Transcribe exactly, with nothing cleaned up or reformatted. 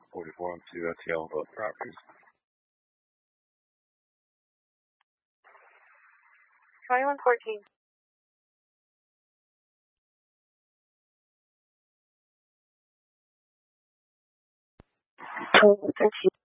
forty-four on two T L both properties. twenty-one fourteen. thirteen.